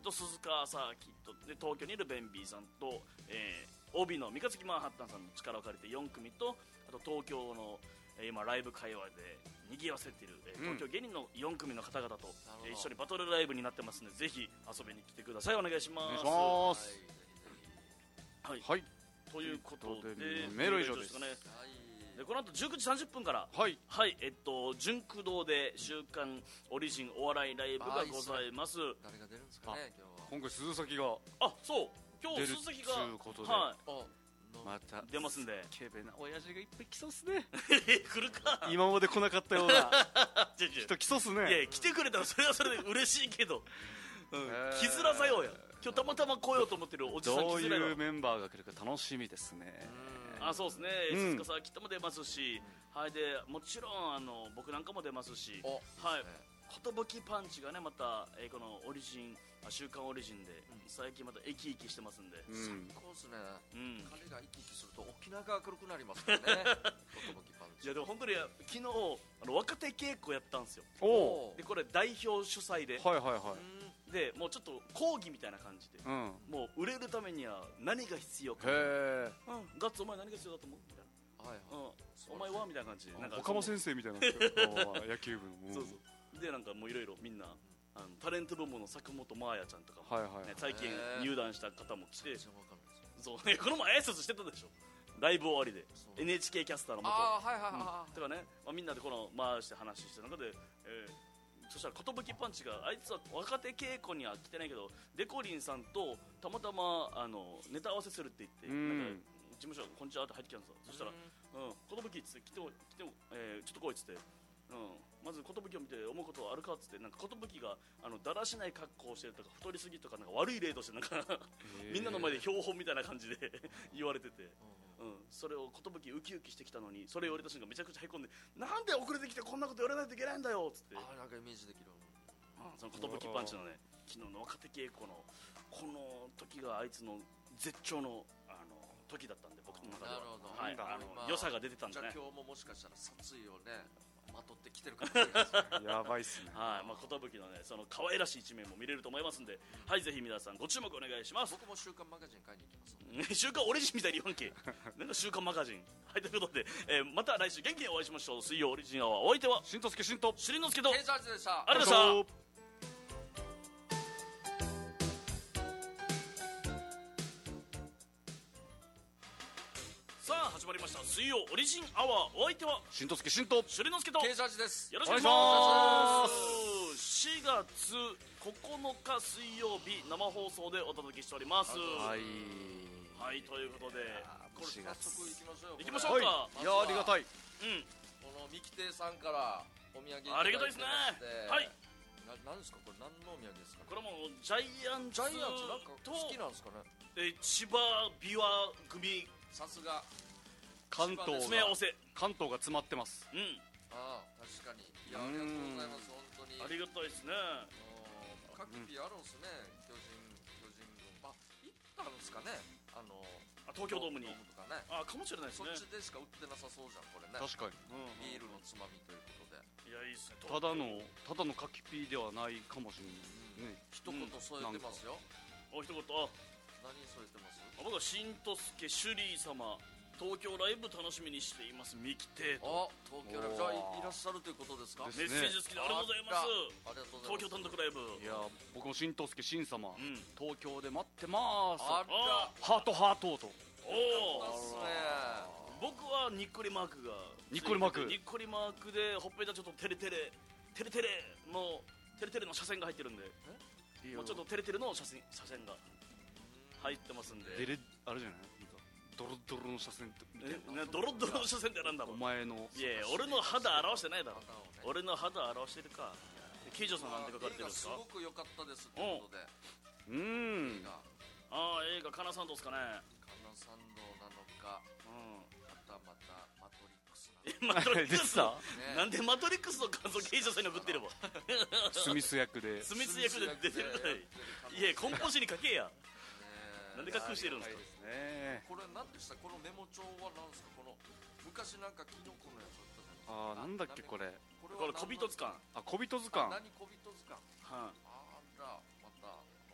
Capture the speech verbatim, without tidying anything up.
と鈴川サーキットで東京にいるベンビーさんと、えー、帯の三日月マンハッタンさんの力を借りてよん組と、あと東京の、えー、今ライブ界隈で賑わせている、えー、東京芸人のよん組の方々と、えー、一緒にバトルライブになってますので、ぜひ遊びに来てください。お願いします。 お願いします。 はい、 はい、 ということでメール以上です。 でこの後じゅうくじさんじゅっぷんからはい、 はい、えっと純駆動で週刊オリジンお笑いライブがございます。 誰が出るんですかね今日は。 今回鈴崎があ、そう今日鈴崎が出るっちゅうことで、 はい、 また出ますんで、 ケベな親父がいっぱい来そうっすね来るか今まで来なかったような人来そうっすね。 いや来てくれたらそれはそれで嬉しいけど、うん、来づらさようや。今日たまたま来ようと思ってるおじさん来づらいわ。 どういうメンバーが来るか楽しみですね。 あ、そうですね、 うん、 鈴鹿さんきっとも出ますし、うん、はい、でもちろんあの僕なんかも出ますし、はい、寿パンチがねまた、えー、このオリジン週刊オリジンで、うん、最近また生き生きしてますんで、 うん、最高ですね、うん、彼が生き生きすると沖縄が明るくなりますからね寿パンチ。 いやでも本当に昨日あの若手稽古やったんですよ。 おでこれ代表主催で、 はいはいはい、 でもうちょっと講義みたいな感じで、うん、もう売れるためには何が必要か、へー、 うん、ガッツお前何が必要だと思うみたいな、はいはい、うん、お前はみたいな感じで、なんか岡間先生みたいな野球部の、うん、そうそうでなんかもういろいろみんなあのタレント部門の坂本真綾ちゃんとかも、 はいはいね、最近入団した方も来て、そうこの前挨拶してたでしょライブ終わりで エヌエイチケー キャスターの元、 あ、はいはいはい、 とかね、まあ、みんなでこの回して話して中で、えー、そしたら寿パンチがあいつは若手稽古には来てないけどデコリンさんとたまたまあのネタ合わせするって言って、なんか事務所こんにちはって入ってきたんですよ。そしたら「うん、寿っつって来て来て、えー、ちょっと来い」っつって。うん、まず寿を見て思うことはあるかっつって、なんか寿があのだらしない格好をしてるとか太りすぎとか、なんか悪い例としてなんかみんなの前で標本みたいな感じで言われてて、うん、それを寿ウキウキしてきたのに、それを言われた瞬間めちゃくちゃへこんで、なんで遅れてきてこんなこと言われないといけないんだよっつって、 あ、なんかイメージできる、 うん、その寿パンチのね昨日の若手稽古のこの時があいつの絶頂のあの時だったんで、僕の中では。なるほど、はい、あの、まあ、良さが出てたんでね。 じゃあ今日ももしかしたら殺意をねまとってきてるかもしれないですねやばいっすね。 はい、まあ、寿のねその可愛らしい一面も見れると思いますんで、はい、ぜひ皆さんご注目お願いします。 僕も週刊マガジン買いに行きます週刊オリジンみたいに言わんけなんか週刊マガジン。はい、ということで、えー、また来週元気にお会いしましょう。水曜オリジンアワー、お相手はしんとすけしんとしりのすけとケンジャージでした。 ありがとうございました。始まりました水曜オリジンアワー、お相手はしんとすけしんとしゅりのすけとケイジャージです。 よろしくお願いします。しがつここのか水曜日生放送でお届けしております。 はいはい、ということでこれ早速行きましょうよ。 行きましょうか、 はい、いやありがたい、うん、 このミキテイさんからお土産いただありがたいですね。はい、 な、なんですかこれ、何のお土産ですか。 これもジャイアンツジャイアンツなんか好きなんですかね。 え千葉琵琶組、 さすが関東が関東が詰まってます。 うん、 ああ確かに。いやありがとうございます。本当にありがたいですね。 各ピあるんですね、巨人巨人軍。あ、行ったんですかね、あのあ東京ドームにとかね。 あかもしれないですね。 そっちでしか売ってなさそうじゃんこれね。 確かに、 うん、ビールのつまみということで。 いやいいっすね。 ただのただのカキピーではないかもしれない、うん、ね、 一言添えてますよ。 お一言、あ、 何添えてます？ 僕はしんとすけシュリー様東京ライブ楽しみにしていますミキテイと。 あ、東京ライブじゃあ い, いらっしゃるということですか。 メッセージ付きでありがとうございます。 ありがとうございます。 東京単独ライブ。 いや僕もしんとすけしん様、うん、東京で待ってまーす。 あらハートハートと。 おお、僕はにっこりマークがにっこりマークにっこりマークでほっぺたちょっとテレテレテレテレのテレテレの車線が入ってるんで、もうちょっとテレテレの車線車線が入ってますんで。 デレあれじゃない？ドロドロの車線ってえ、ドロドロの車線ってなんだろう。 お前のいやいや俺の肌表してないだろ。俺の肌表してるか。ケイジョさんなんて書かれてるんですか。 すごく良かったですということで。 うーん。 ああ、映画カナサンドですかね。 カナサンドなのか、うん、またまたマトリックスなのか。マトリックスなんでマトリックスの感想ケイジョさんに送ってれば。 スミス役でスミス役で出てるからいやコンポジに書けや。なんで隠してるんですか。 これ何でした。このメモ帳は何ですか。この昔なんかキノコのやつあったじゃないですか。 ああ、なんだっけこれ。 これ小人図鑑。 あ、小人図鑑。 何小人図鑑。 はい。 あら。